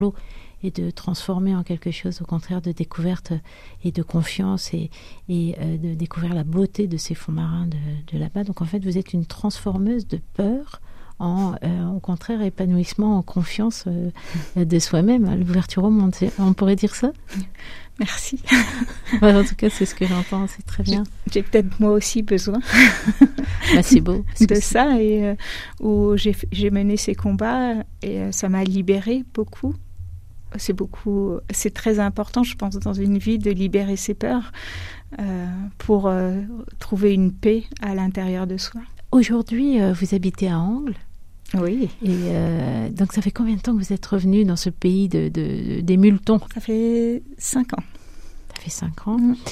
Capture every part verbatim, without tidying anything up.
et de transformer en quelque chose, au contraire, de découverte et de confiance et, et euh, de découvrir la beauté de ces fonds marins de, de là-bas. Donc en fait, vous êtes une transformeuse de peur en, euh, au contraire, épanouissement, en confiance euh, de soi-même, l'ouverture au monde. On pourrait dire ça ? Merci. Ouais, en tout cas, c'est ce que j'entends, c'est très bien. J'ai, j'ai peut-être moi aussi besoin bah, c'est beau, de ça, et euh, où j'ai, j'ai mené ces combats, et euh, ça m'a libérée beaucoup. C'est beaucoup, c'est très important, je pense, dans une vie, de libérer ses peurs euh, pour euh, trouver une paix à l'intérieur de soi. Aujourd'hui, euh, vous habitez à Angles. Oui. Et euh, donc, ça fait combien de temps que vous êtes revenu dans ce pays de, de, des Multons ? Ça fait cinq ans. Ça fait cinq ans. Mmh.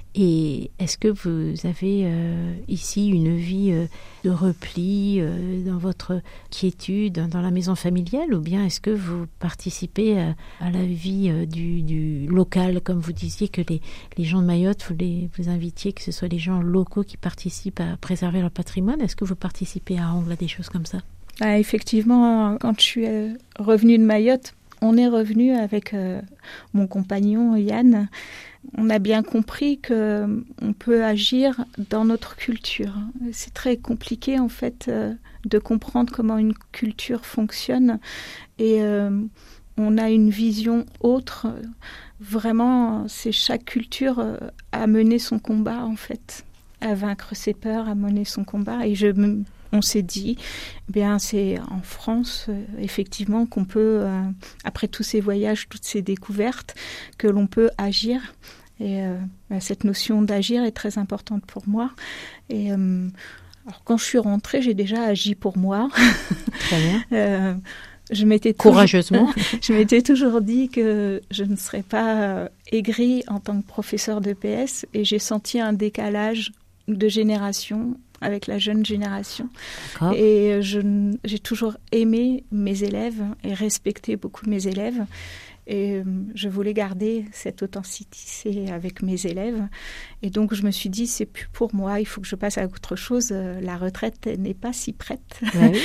Et est-ce que vous avez euh, ici une vie euh, de repli euh, dans votre quiétude, dans la maison familiale, ou bien est-ce que vous participez à, à la vie euh, du, du local, comme vous disiez que les, les gens de Mayotte, vous, les, vous invitiez que ce soit les gens locaux qui participent à préserver leur patrimoine. Est-ce que vous participez à Angles à des choses comme ça ? Ah, effectivement, quand je suis euh, revenue de Mayotte, on est revenu avec euh, mon compagnon Yann. On a bien compris que on peut agir dans notre culture. C'est très compliqué en fait euh, de comprendre comment une culture fonctionne, et euh, on a une vision autre. Vraiment, c'est chaque culture euh, à mener son combat en fait, à vaincre ses peurs, à mener son combat. Et je me On s'est dit, eh bien, c'est en France, euh, effectivement, qu'on peut, euh, après tous ces voyages, toutes ces découvertes, que l'on peut agir. Et euh, bah, cette notion d'agir est très importante pour moi. Et euh, alors, quand je suis rentrée, j'ai déjà agi pour moi. Très bien. euh, je m'étais Courageusement. Toujours, je m'étais toujours dit que je ne serais pas euh, aigrie en tant que professeure de P S, et j'ai senti un décalage de génération avec la jeune génération. D'accord. Et je, j'ai toujours aimé mes élèves et respecté beaucoup mes élèves. Et je voulais garder cette authenticité avec mes élèves. Et donc, je me suis dit, c'est plus pour moi, il faut que je passe à autre chose. La retraite n'est pas si prête. Oui.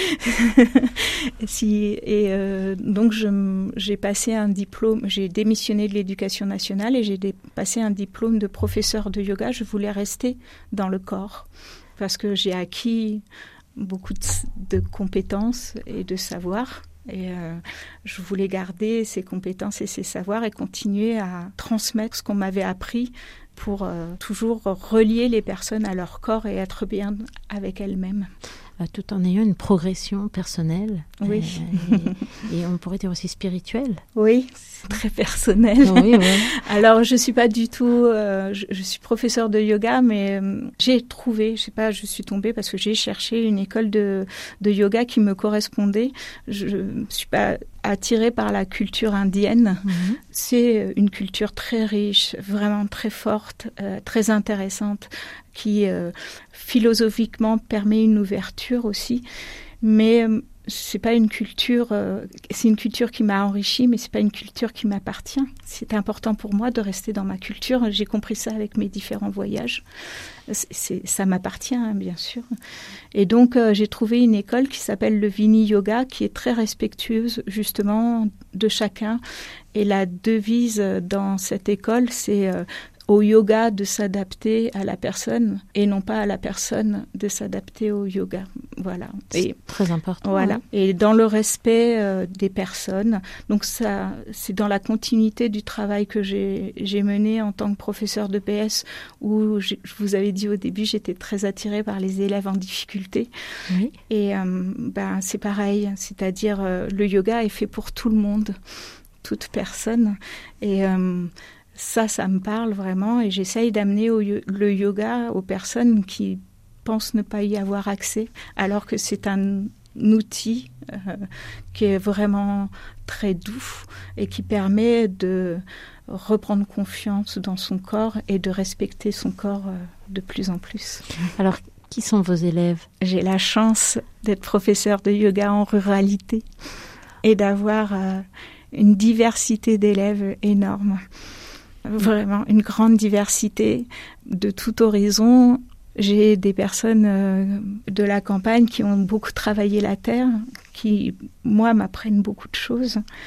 si, et euh, donc, je, j'ai passé un diplôme, j'ai démissionné de l'éducation nationale et j'ai dé, passé un diplôme de professeur de yoga. Je voulais rester dans le corps parce que j'ai acquis beaucoup de, de compétences et de savoirs. Et euh, je voulais garder ces compétences et ces savoirs et continuer à transmettre ce qu'on m'avait appris pour euh, toujours relier les personnes à leur corps et être bien avec elles-mêmes. Euh, tout en ayant une progression personnelle. Oui. Euh, et, et on pourrait dire aussi spirituelle. Oui, c'est très personnel. Oui, oui. Alors, je suis pas du tout... Euh, je, je suis professeure de yoga, mais euh, j'ai trouvé, je sais pas, je suis tombée parce que j'ai cherché une école de, de yoga qui me correspondait. Je ne suis pas attirée par la culture indienne. Mm-hmm. C'est une culture très riche, vraiment très forte, euh, très intéressante, qui euh, philosophiquement permet une ouverture aussi, mais euh, c'est pas une culture, euh, c'est une culture qui m'a enrichie, mais c'est pas une culture qui m'appartient. C'est important pour moi de rester dans ma culture. J'ai compris ça avec mes différents voyages. C'est, c'est, ça m'appartient, hein, bien sûr. Et donc, euh, j'ai trouvé une école qui s'appelle le Vini Yoga, qui est très respectueuse, justement, de chacun. Et la devise dans cette école, c'est euh, au yoga de s'adapter à la personne et non pas à la personne de s'adapter au yoga. Voilà. C'est et, très important. Voilà. Hein. Et dans le respect euh, des personnes. Donc ça, c'est dans la continuité du travail que j'ai, j'ai mené en tant que professeur de P S, où je vous avais dit au début, j'étais très attirée par les élèves en difficulté. Oui. Et euh, ben, c'est pareil, c'est-à-dire euh, le yoga est fait pour tout le monde, toute personne. Et euh, Ça, ça me parle vraiment et j'essaye d'amener au, le yoga aux personnes qui pensent ne pas y avoir accès, alors que c'est un outil euh, qui est vraiment très doux et qui permet de reprendre confiance dans son corps et de respecter son corps euh, de plus en plus. Alors, qui sont vos élèves ? J'ai la chance d'être professeure de yoga en ruralité et d'avoir euh, une diversité d'élèves énorme. Vraiment, une grande diversité de tout horizon. J'ai des personnes euh, de la campagne qui ont beaucoup travaillé la terre, qui, moi, m'apprennent beaucoup de choses.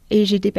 Et j'ai des